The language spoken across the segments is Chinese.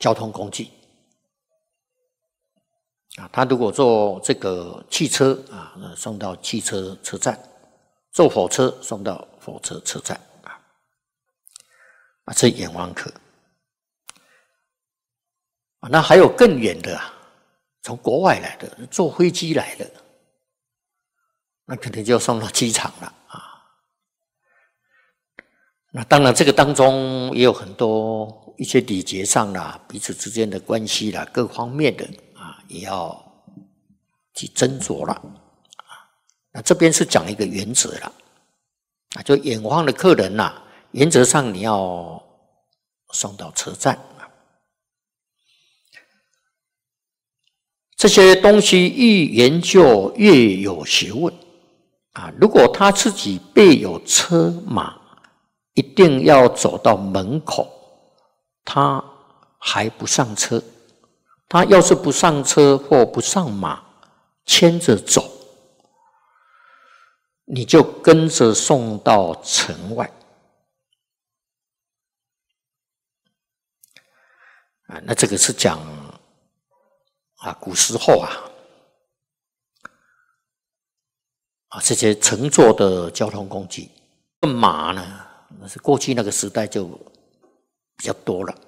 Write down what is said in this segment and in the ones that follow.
交通工具啊，他如果坐这个汽车啊，送到汽车车站；坐火车送到火车车站啊，这远方客啊。那还有更远的啊，从国外来的，坐飞机来的，那可能就送到机场了啊。那当然，这个当中也有很多一些礼节上啦、彼此之间的关系啦、各方面的啊，也要去斟酌了啊。那这边是讲一个原则了啊，就远方的客人呐，原则上你要送到车站啊。这些东西愈研究越有学问啊。如果他自己备有车马，一定要走到门口，他还不上车。他要是不上车或不上马，牵着走，你就跟着送到城外啊。那这个是讲啊，古时候这些乘坐的交通工具，马呢？那是过去那个时代就比较多了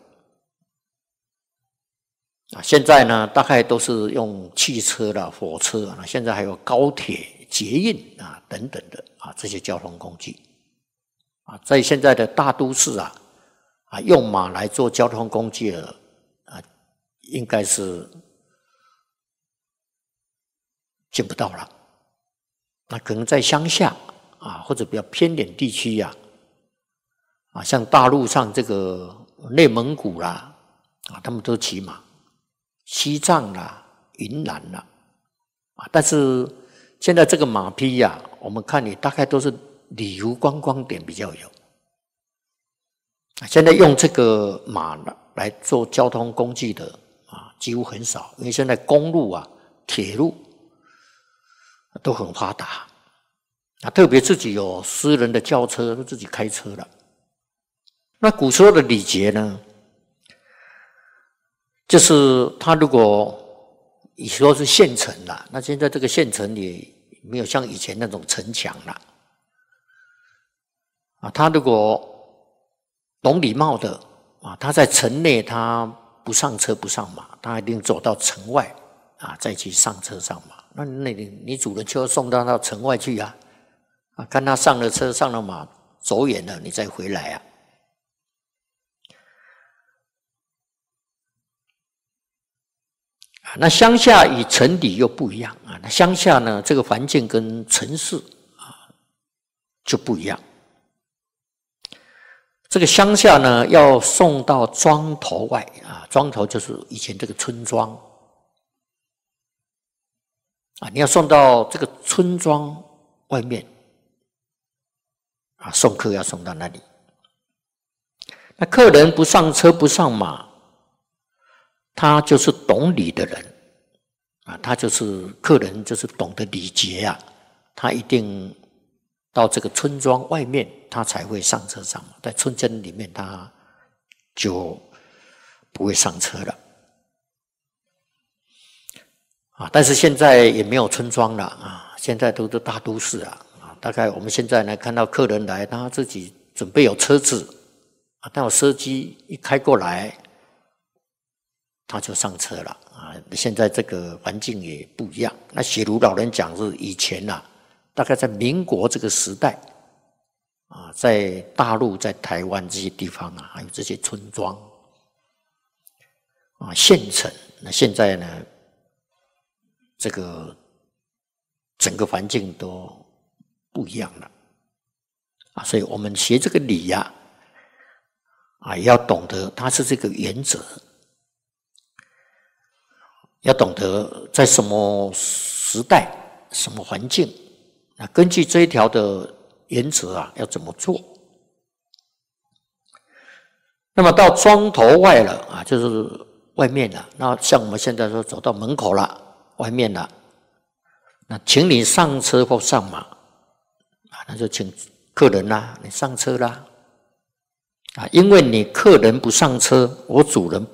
啊，现在呢大概都是用汽车啦、火车啊，现在还有高铁、捷运啊等等的啊这些交通工具啊，在现在的大都市用马来做交通工具的应该是见不到了。那可能在乡下或者比较偏远地区像大陆上这个内蒙古啦他们都骑马，西藏啦、云南啦但是现在这个马匹我们看你大概都是旅游观光点比较有现在用这个马来做交通工具的几乎很少，因为现在公路铁路都很发达特别自己有私人的轿车，都自己开车了。那古时候的礼节呢，就是他如果以说是县城啦，那现在这个县城也没有像以前那种城墙了他如果懂礼貌的他在城内他不上车不上马，他一定走到城外再去上车上马。那你主人就要送到城外去看他上了车上了马走远了，你再回来那乡下与城里又不一样那乡下呢，这个环境跟城市就不一样。这个乡下呢，要送到庄头外庄头就是以前这个村庄你要送到这个村庄外面送客要送到那里。那客人不上车不上马，他就是懂礼的人他就是客人，就是懂得礼节他一定到这个村庄外面，他才会上车上马，在村镇里面他就不会上车了但是现在也没有村庄了现在都是大都市大概我们现在呢看到客人来，他自己准备有车子但有司机一开过来，他就上车了现在这个环境也不一样。那写如老人讲是以前大概在民国这个时代在大陆在台湾这些地方还有这些村庄县城。那现在呢这个整个环境都不一样了所以我们学这个礼也要懂得它是这个原则，要懂得在什么时代什么环境根据这一条的原则要怎么做。那么到庄头外了就是外面了。那像我们现在说走到门口了，外面了，那请你上车或上马那就请客人你上车啦因为你客人不上车，我主人